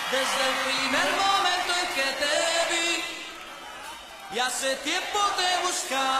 Desde el primer momento en que te vi, y hace tiempo te buscaba.